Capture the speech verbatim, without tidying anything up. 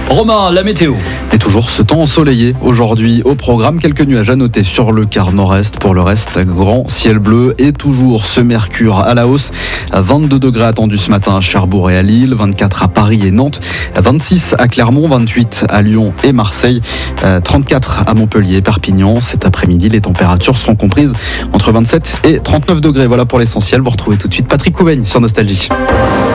Romain, la météo. Et toujours ce temps ensoleillé aujourd'hui. Au programme, quelques nuages à noter sur le quart nord-est. Pour le reste, grand ciel bleu et toujours ce mercure à la hausse. vingt-deux degrés attendus ce matin à Cherbourg et à Lille, vingt-quatre à Paris et Nantes, vingt-six à Clermont, vingt-huit à Lyon et Marseille, trente-quatre à Montpellier et Perpignan. Cet après-midi, les températures seront comprises entre vingt-sept et trente-neuf degrés. Voilà pour l'essentiel. Vous retrouvez tout de suite Patrick Couvaigne sur Nostalgie.